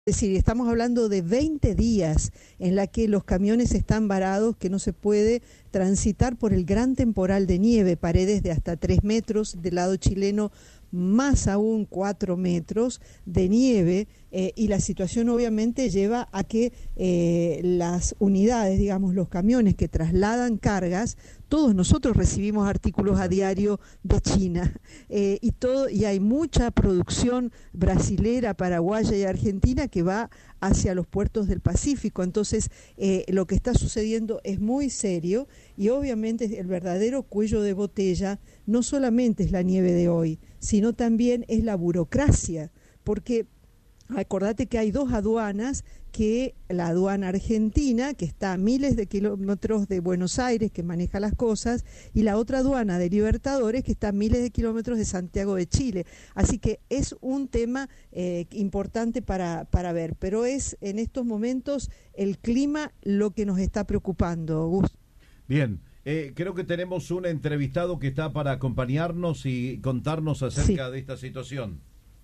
Es decir, estamos hablando de 20 días en la que los camiones están varados, que no se puede transitar por el gran temporal de nieve, paredes de hasta 3 metros del lado chileno, más aún 4 metros de nieve, y la situación obviamente lleva a que las unidades, digamos, los camiones que trasladan cargas, todos nosotros recibimos artículos a diario de China, y hay mucha producción brasilera, paraguaya y argentina que va hacia los puertos del Pacífico. Entonces, lo que está sucediendo es muy serio, y obviamente el verdadero cuello de botella no solamente es la nieve de hoy, sino también es la burocracia, porque acordate que hay dos aduanas, que la aduana argentina, que está a miles de kilómetros de Buenos Aires, que maneja las cosas, y la otra aduana de Libertadores, que está a miles de kilómetros de Santiago de Chile. Así que es un tema importante para ver, pero es en estos momentos el clima lo que nos está preocupando, Augusto. Bien, creo que tenemos un entrevistado que está para acompañarnos y contarnos acerca de esta situación.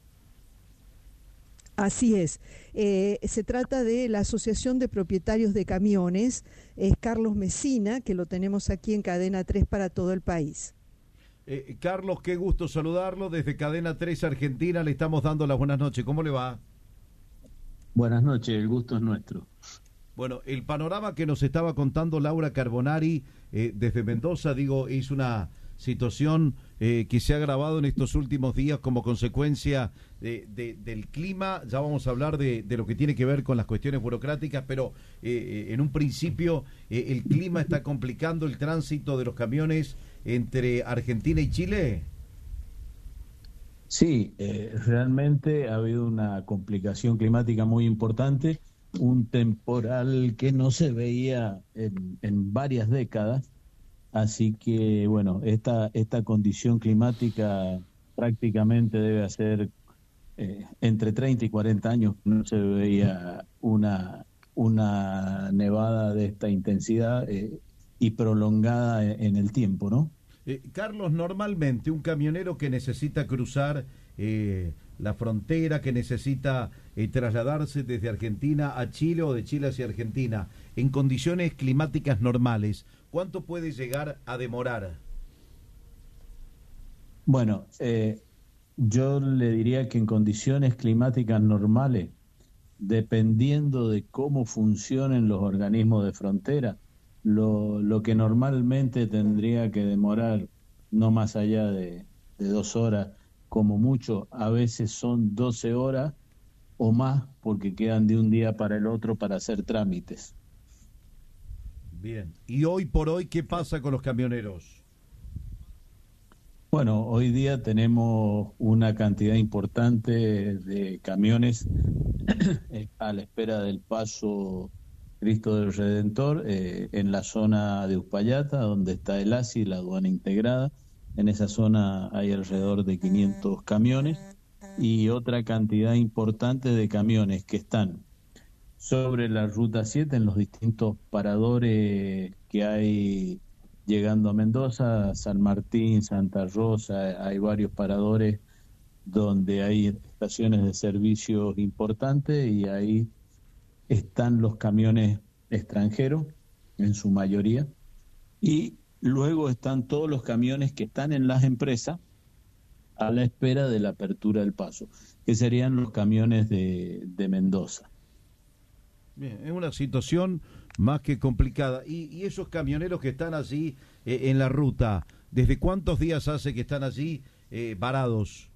Así es. Se trata de la Asociación de Propietarios de Camiones, es Carlos Mesina, que lo tenemos aquí en Cadena 3 para todo el país. Carlos, qué gusto saludarlo. Desde Cadena 3 Argentina le estamos dando las buenas noches. ¿Cómo le va? Buenas noches, el gusto es nuestro. Bueno, el panorama que nos estaba contando Laura Carbonari desde Mendoza, es una situación que se ha agravado en estos últimos días como consecuencia del clima. Ya vamos a hablar de lo que tiene que ver con las cuestiones burocráticas, pero en un principio el clima está complicando el tránsito de los camiones entre Argentina y Chile. Sí, realmente ha habido una complicación climática muy importante, un temporal que no se veía en varias décadas. Así que, bueno, esta condición climática prácticamente debe hacer entre 30 y 40 años que no se veía una nevada de esta intensidad y prolongada en el tiempo, ¿no? Carlos, normalmente un camionero que necesita cruzar la frontera, que necesita trasladarse desde Argentina a Chile o de Chile hacia Argentina, en condiciones climáticas normales, ¿cuánto puede llegar a demorar? Bueno, yo le diría que en condiciones climáticas normales, dependiendo de cómo funcionen los organismos de frontera, lo que normalmente tendría que demorar no más allá de 2 horas, como mucho, a veces son 12 horas o más, porque quedan de un día para el otro para hacer trámites. Bien, y hoy por hoy, ¿qué pasa con los camioneros? Bueno, hoy día tenemos una cantidad importante de camiones a la espera del paso Cristo del Redentor en la zona de Uspallata, donde está el ASI, la aduana integrada. En esa zona hay alrededor de 500 camiones y otra cantidad importante de camiones que están sobre la Ruta 7 en los distintos paradores que hay llegando a Mendoza, San Martín, Santa Rosa. Hay varios paradores donde hay estaciones de servicios importantes y ahí están los camiones extranjeros en su mayoría, y luego están todos los camiones que están en las empresas a la espera de la apertura del paso, que serían los camiones de Mendoza. Bien, es una situación más que complicada. Y esos camioneros que están allí en la ruta, ¿desde cuántos días hace que están allí varados?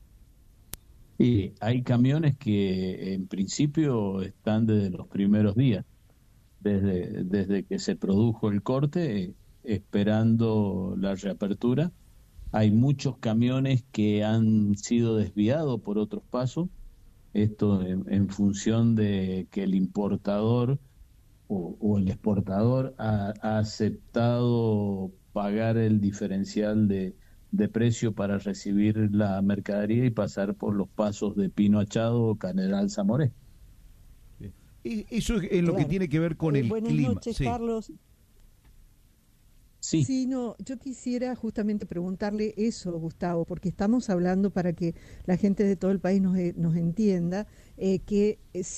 Y hay camiones que en principio están desde los primeros días, desde que se produjo el corte, esperando la reapertura. Hay muchos camiones que han sido desviados por otros pasos, esto en función de que el importador o el exportador ha aceptado pagar el diferencial de precio para recibir la mercadería y pasar por los pasos de Pino Achado o General Zamoré. Y eso es en lo que tiene que ver con el buenas clima. Noches, sí. Carlos. Sí. Sí, no, yo quisiera justamente preguntarle eso, Gustavo, porque estamos hablando para que la gente de todo el país nos entienda, que